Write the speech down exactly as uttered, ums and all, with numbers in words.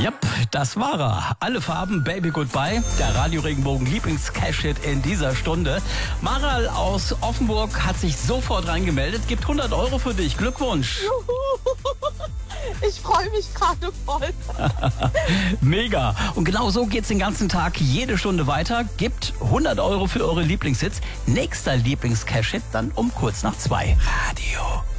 Yep, das war er. Alle Farben, Baby Goodbye. Der Radio Regenbogen Lieblings-Cash-Hit in dieser Stunde. Maral aus Offenburg hat sich sofort reingemeldet. Gibt hundert Euro für dich. Glückwunsch. Ich freue mich gerade voll. Mega. Und genau so geht's den ganzen Tag, jede Stunde weiter. Gibt hundert Euro für eure Lieblingshits. Nächster Lieblings-Cash-Hit dann um kurz nach zwei. Radio